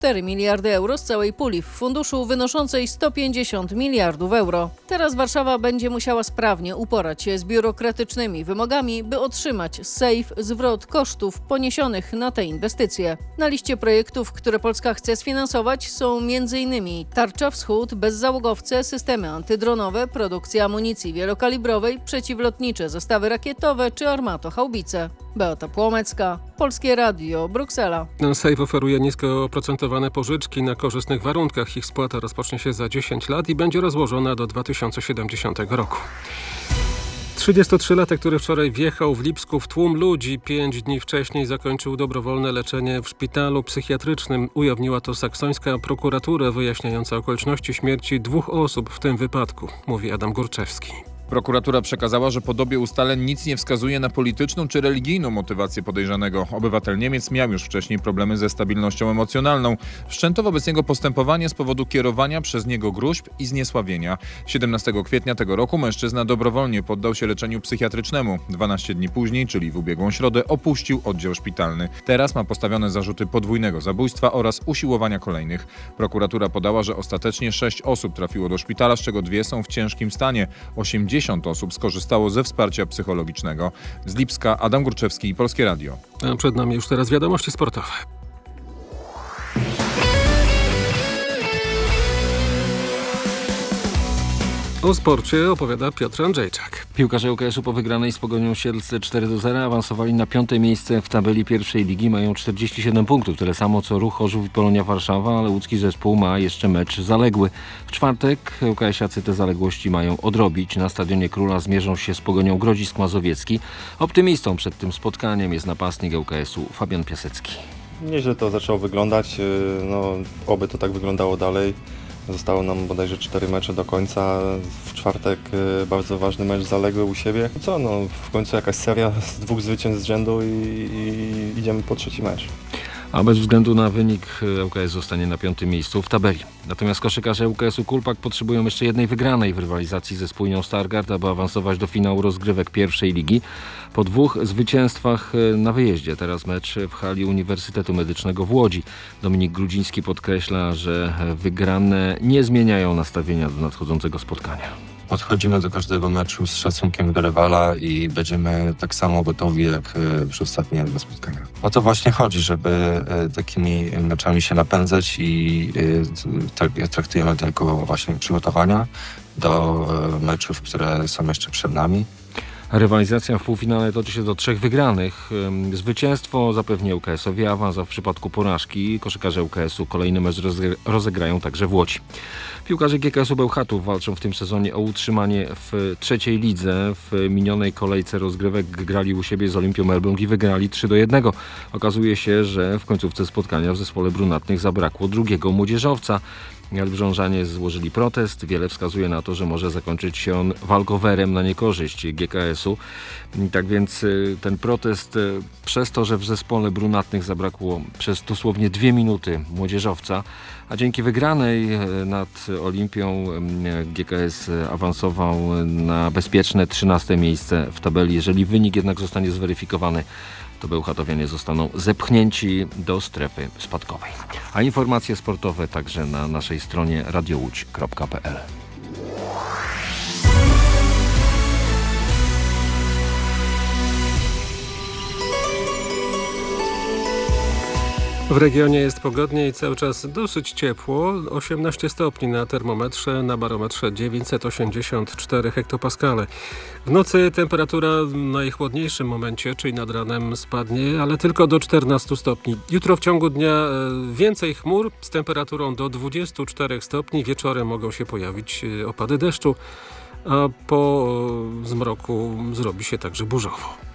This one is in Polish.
4 miliardy euro z całej puli w funduszu wynoszącej 150 miliardów euro. Teraz Warszawa będzie musiała sprawnie uporać się z biurokratycznymi wymogami, by otrzymać z SAFE zwrot kosztów poniesionych na te inwestycje. Na liście projektów, które Polska chce sfinansować, są m.in. Tarcza Wschód, bezzałogowce, systemy antydronowe, produkcja amunicji wielokalibrowej, przeciwlotnicze zestawy rakietowe czy armato-haubice. Beata Płomecka, Polskie Radio, Bruksela. SAFE oferuje nisko oprocentowane pożyczki na korzystnych warunkach. Ich spłata rozpocznie się za 10 lat i będzie rozłożona do 2070 roku. 33-latek, który wczoraj wjechał w Lipsku w tłum ludzi, 5 dni wcześniej zakończył dobrowolne leczenie w szpitalu psychiatrycznym. Ujawniła to saksońska prokuratura wyjaśniająca okoliczności śmierci 2 osób w tym wypadku, mówi Adam Górczewski. Prokuratura przekazała, że po dobie ustaleń nic nie wskazuje na polityczną czy religijną motywację podejrzanego. Obywatel Niemiec miał już wcześniej problemy ze stabilnością emocjonalną. Wszczęto wobec niego postępowanie z powodu kierowania przez niego gróźb i zniesławienia. 17 kwietnia tego roku mężczyzna dobrowolnie poddał się leczeniu psychiatrycznemu. 12 dni później, czyli w ubiegłą środę, opuścił oddział szpitalny. Teraz ma postawione zarzuty podwójnego zabójstwa oraz usiłowania kolejnych. Prokuratura podała, że ostatecznie 6 osób trafiło do szpitala, z czego 2 są w ciężkim stanie. 80 osób skorzystało ze wsparcia psychologicznego. Z Lipska Adam Górczewski i Polskie Radio. A przed nami już teraz wiadomości sportowe. O sporcie opowiada Piotr Andrzejczak. Piłkarze UKS-u po wygranej z Pogonią Siedlce 4-0 awansowali na 5. miejsce w tabeli pierwszej ligi. Mają 47 punktów, tyle samo co Ruch Chorzów i Polonia Warszawa, ale łódzki zespół ma jeszcze mecz zaległy. W czwartek UKS-iacy te zaległości mają odrobić. Na Stadionie Króla zmierzą się z Pogonią Grodzisk Mazowiecki. Optymistą przed tym spotkaniem jest napastnik UKS-u Fabian Piasecki. Nieźle to zaczęło wyglądać, oby to tak wyglądało dalej. Zostało nam bodajże 4 mecze do końca. W czwartek bardzo ważny mecz zaległy u siebie. W końcu jakaś seria z 2 zwycięstw z rzędu i idziemy po 3. mecz. A bez względu na wynik ŁKS zostanie na 5. miejscu w tabeli. Natomiast koszykarze ŁKS-u Kulpak potrzebują jeszcze jednej wygranej w rywalizacji ze spójnią Stargard, aby awansować do finału rozgrywek pierwszej ligi. Po 2 zwycięstwach na wyjeździe teraz mecz w hali Uniwersytetu Medycznego w Łodzi. Dominik Grudziński podkreśla, że wygrane nie zmieniają nastawienia do nadchodzącego spotkania. Podchodzimy do każdego meczu z szacunkiem do rywala i będziemy tak samo gotowi jak przy ostatnich spotkaniach. O to właśnie chodzi, żeby takimi meczami się napędzać i traktujemy to jako właśnie przygotowania do meczów, które są jeszcze przed nami. Rywalizacja w półfinale toczy się do 3 wygranych. Zwycięstwo zapewni ŁKS-owi awans, a w przypadku porażki koszykarze ŁKS-u kolejny mecz rozegrają także w Łodzi. Piłkarze GKS-u Bełchatów walczą w tym sezonie o utrzymanie w 3. lidze. W minionej kolejce rozgrywek grali u siebie z Olimpią Elbląg i wygrali 3-1. Okazuje się, że w końcówce spotkania w zespole brunatnych zabrakło drugiego młodzieżowca. Elblążanie złożyli protest. Wiele wskazuje na to, że może zakończyć się on walkowerem na niekorzyść GKS-u. Tak więc ten protest przez to, że w zespole brunatnych zabrakło przez dosłownie 2 minuty młodzieżowca, a dzięki wygranej nad Olimpią GKS awansował na bezpieczne 13. miejsce w tabeli. Jeżeli wynik jednak zostanie zweryfikowany, to bełchatowianie zostaną zepchnięci do strefy spadkowej. A informacje sportowe także na naszej stronie radiołódź.pl. W regionie jest pogodnie i cały czas dosyć ciepło. 18 stopni na termometrze, na barometrze 984 hektopaskale. W nocy temperatura w najchłodniejszym momencie, czyli nad ranem, spadnie, ale tylko do 14 stopni. Jutro w ciągu dnia więcej chmur z temperaturą do 24 stopni. Wieczorem mogą się pojawić opady deszczu, a po zmroku zrobi się także burzowo.